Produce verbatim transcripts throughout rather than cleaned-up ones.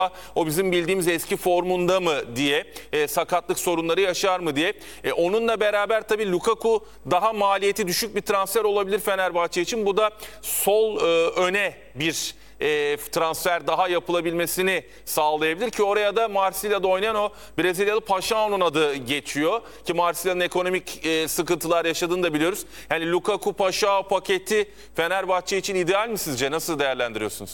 o bizim bildiğimiz eski formunda mı diye, e, sakatlık sorunları yaşar mı diye. E, onunla beraber tabii Lukaku daha maliyeti düşük bir transfer olabilir Fenerbahçe için. Bu da sol e, öne bir e, transfer daha yapılabilmesini sağlayabilir ki oraya da Marsilya'da oynayan o Brezilyalı Paixão'nun adı geçiyor ki Marsilya'nın ekonomik e, sıkıntılar yaşadığını da biliyoruz. Yani Lukaku Paixão paketi Fenerbahçe için ideal mi sizce? Nasıl değerlendiriyorsunuz?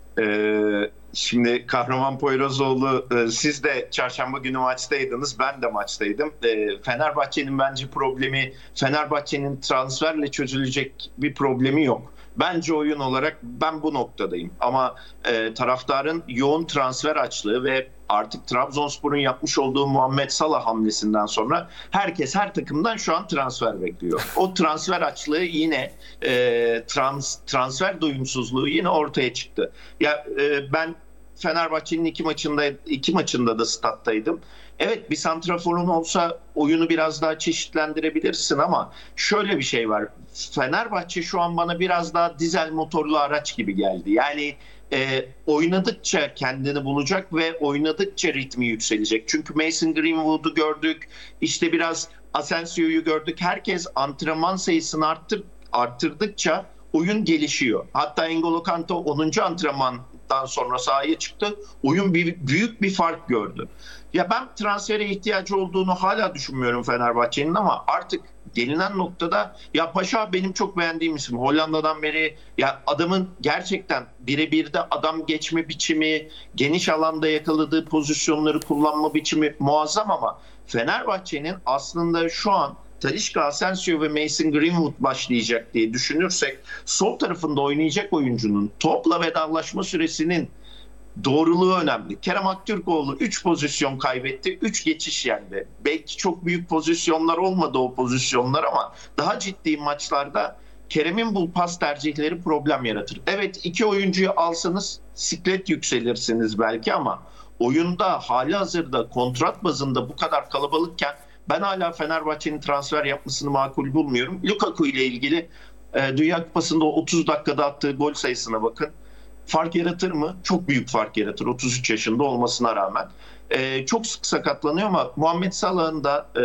Ee, şimdi Kahraman Poyrazoğlu, e, siz de çarşamba günü maçtaydınız, ben de maçtaydım. E, Fenerbahçe'nin bence problemi, Fenerbahçe'nin transferle çözülecek bir problemi yok. Bence oyun olarak ben bu noktadayım. Ama e, taraftarın yoğun transfer açlığı ve artık Trabzonspor'un yapmış olduğu Muhammed Salah hamlesinden sonra herkes her takımdan şu an transfer bekliyor. O transfer açlığı yine e, trans, transfer doyumsuzluğu yine ortaya çıktı. Ya e, ben Fenerbahçe'nin iki maçında iki maçında da stat'taydım. Evet, bir santraforun olsa oyunu biraz daha çeşitlendirebilirsin ama şöyle bir şey var. Fenerbahçe şu an bana biraz daha dizel motorlu araç gibi geldi. Yani e, oynadıkça kendini bulacak ve oynadıkça ritmi yükselecek. Çünkü Mason Greenwood'u gördük, işte biraz Asensio'yu gördük. Herkes antrenman sayısını arttır, arttırdıkça oyun gelişiyor. Hatta N'Golo Kanté onuncu antrenmandan sonra sahaya çıktı. Oyun bir, büyük bir fark gördü. Ya ben transfere ihtiyacı olduğunu hala düşünmüyorum Fenerbahçe'nin ama artık gelinen noktada ya Paşa benim çok beğendiğim isim. Hollanda'dan beri ya adamın gerçekten birebir de adam geçme biçimi, geniş alanda yakaladığı pozisyonları kullanma biçimi muazzam ama Fenerbahçe'nin aslında şu an Talisca, Asensio ve Mason Greenwood başlayacak diye düşünürsek sol tarafında oynayacak oyuncunun topla vedalaşma süresinin doğruluğu önemli. Kerem Aktürkoğlu üç pozisyon kaybetti, üç geçiş yendi. Belki çok büyük pozisyonlar olmadı o pozisyonlar ama daha ciddi maçlarda Kerem'in bu pas tercihleri problem yaratır. Evet, iki oyuncuyu alsanız siklet yükselirsiniz belki ama oyunda hali hazırda kontrat bazında bu kadar kalabalıkken ben hala Fenerbahçe'nin transfer yapmasını makul bulmuyorum. Lukaku ile ilgili e, Dünya Kupası'nda otuz dakikada attığı gol sayısına bakın. Fark yaratır mı? Çok büyük fark yaratır otuz üç yaşında olmasına rağmen. Ee, çok sık sakatlanıyor ama Muhammed Salah'ın da e,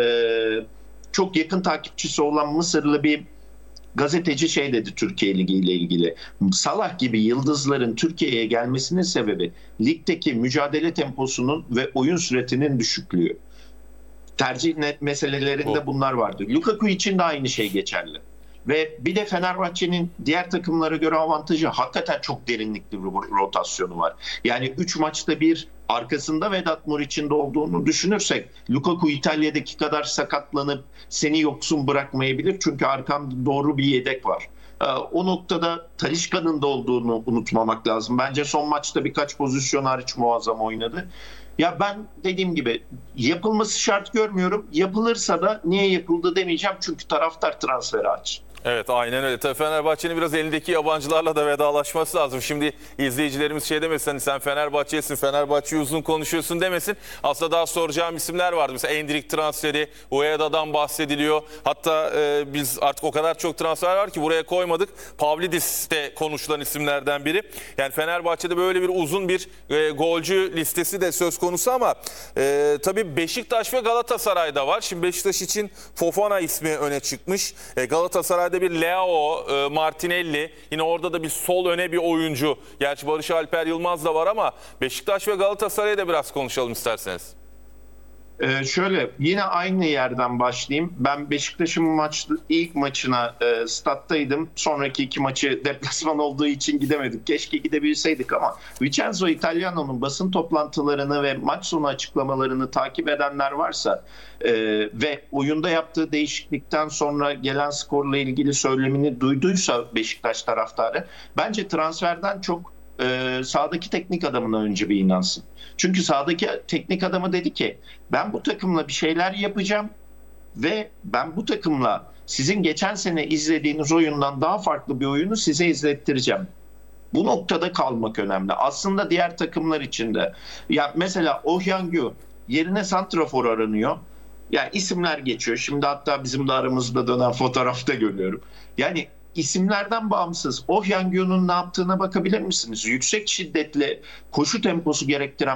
çok yakın takipçisi olan Mısırlı bir gazeteci şey dedi Türkiye Ligi ile ilgili. Salah gibi yıldızların Türkiye'ye gelmesinin sebebi ligdeki mücadele temposunun ve oyun süretinin düşüklüğü. Tercih net meselelerinde bunlar vardı. Lukaku için de aynı şey geçerli. Ve bir de Fenerbahçe'nin diğer takımlara göre avantajı hakikaten çok derinlikli bir rotasyonu var. Yani üç maçta bir arkasında Vedat Muriç'in de olduğunu düşünürsek Lukaku İtalya'daki kadar sakatlanıp seni yoksun bırakmayabilir. Çünkü arkamda doğru bir yedek var. O noktada Talisca'nın da olduğunu unutmamak lazım. Bence son maçta birkaç pozisyon hariç muazzam oynadı. Ya ben dediğim gibi yapılması şart görmüyorum. Yapılırsa da niye yapıldı demeyeceğim çünkü taraftar transferi aç. Evet, aynen öyle. Tabii Fenerbahçe'nin biraz elindeki yabancılarla da vedalaşması lazım. Şimdi izleyicilerimiz şey demesin, hani sen Fenerbahçe'sin, Fenerbahçe'yi uzun konuşuyorsun demesin. Aslında daha soracağım isimler vardı. Mesela Endrick transferi, Ueda'dan bahsediliyor. Hatta e, biz artık o kadar çok transfer var ki buraya koymadık. Pavlidis de konuşulan isimlerden biri. Yani Fenerbahçe'de böyle bir uzun bir e, golcü listesi de söz konusu ama e, tabii Beşiktaş ve Galatasaray'da var. Şimdi Beşiktaş için Fofana ismi öne çıkmış. E, Galatasaray'da bir Leao, Martinelli, yine orada da bir sol öne bir oyuncu. Gerçi Barış Alper Yılmaz da var ama Beşiktaş ve Galatasaray'ı da biraz konuşalım isterseniz. Ee, şöyle yine aynı yerden başlayayım. Ben Beşiktaş'ın maç, ilk maçına e, stat'taydım. Sonraki iki maçı deplasman olduğu için gidemedik. Keşke gidebilseydik ama Vincenzo Italiano'nun basın toplantılarını ve maç sonu açıklamalarını takip edenler varsa e, ve oyunda yaptığı değişiklikten sonra gelen skorla ilgili söylemini duyduysa Beşiktaş taraftarı bence transferden çok Ee, sahadaki teknik adamına önce bir inansın. Çünkü sahadaki teknik adamı dedi ki ben bu takımla bir şeyler yapacağım ve ben bu takımla sizin geçen sene izlediğiniz oyundan daha farklı bir oyunu size izlettireceğim. Bu noktada kalmak önemli. Aslında diğer takımlar için de. Ya mesela Ohyangyu yerine santrafor aranıyor. Yani isimler geçiyor. Şimdi hatta bizim de aramızda dönen fotoğrafta görüyorum. Yani isimlerden bağımsız Oh Yang-gyo'nun ne yaptığına bakabilir misiniz? Yüksek şiddetli koşu temposu gerektiren